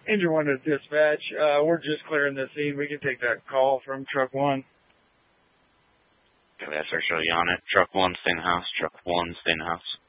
Engine 1 to dispatch. We're just clearing the scene. We can take that call from Truck 1. Okay, that's actually on it. Truck 1, stay in the house. Truck 1, stay in the house.